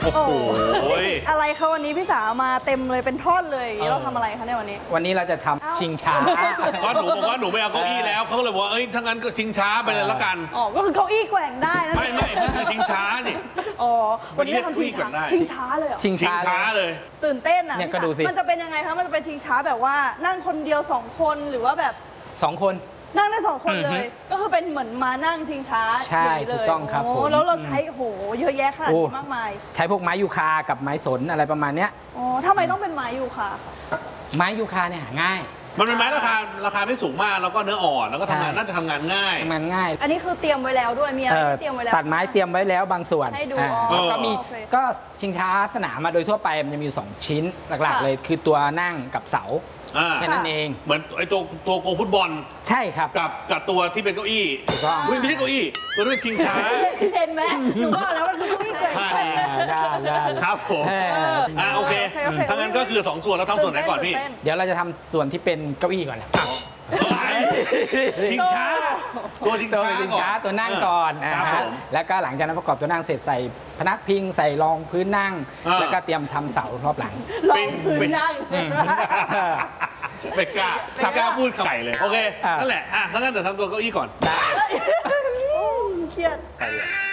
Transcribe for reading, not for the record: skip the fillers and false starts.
โอ้โหอะไรคะวันนี้พี่สาวมาเต็มเลยเป็นท่อนเลยเราทำอะไรคะในวันนี้วันนี้เราจะทำชิงช้าก็หนูบอกว่าหนูไม่เอาเก้าอี้แล้วเขาก็เลยบอกว่าเอ้ยถ้างั้นก็ชิงช้าไปเลยละกันอ๋อก็คือเก้าอี้แกว่งได้นะไม่คือชิงช้านี่อ๋อวันนี้ทำชิงช้าชิงช้าเลยชิงช้าเลยตื่นเต้นอ่ะเนี่ยก็ดูสิมันจะเป็นยังไงคะมันจะเป็นชิงช้าแบบว่านั่งคนเดียว2 คนหรือว่าแบบ 2 คนนั่งได้2 คนเลยก็คือเป็นเหมือนมานั่งชิงช้าใช่ถูกต้องครับผมแล้วเราใช้โหเยอะแยะขนาดนี้มากมายใช้พวกไม้ยูคากับไม้สนอะไรประมาณเนี้ยอ๋อทำไมต้องเป็นไม้ยูคาไม้ยูคาเนี่ยหาง่ายมันเป็นไม้ราคาไม่สูงมากแล้วก็เนื้ออ่อนแล้วก็น่าจะทำงานง่ายอันนี้คือเตรียมไว้แล้วด้วยมีอะไรเตรียมไว้แล้วตัดไม้เตรียมไว้แล้วบางส่วนให้ดูก็มีก็ชิงช้าสนามมาโดยทั่วไปมันจะมี2 ชิ้นหลักๆเลยคือตัวนั่งกับเสาแค่นั้นเองเหมือนไอ้ตัวโกฟุตบอลใช่ครับกับตัวที่เป็นเก้าอี้ถูกต้องไม่ใช่เก้าอี้ตัวนี้เป็นชิงช้าเห็นไหมหนูบอกแล้วมันคือเก้าอี้แกว่งครับผมโอเคถ้างั้นก็คือ2 ส่วนแล้วทำส่วนไหนก่อนพี่เดี๋ยวเราจะทำส่วนที่เป็นเก้าอี้ก่อนชิงช้าตัวชิงช้าตัวนั่งก่อนแล้วก็หลังจากนั้นประกอบตัวนั่งเสร็จใส่พนักพิงใส่รองพื้นนั่งแล้วก็เตรียมทำเสารอบหลังรองพื้นนั่งไม่กล้าพูดไก่เลยโอเคนั่นแหละถ้างั้นเดี๋ยวทำตัวเก้าอี้ก่อนเครียด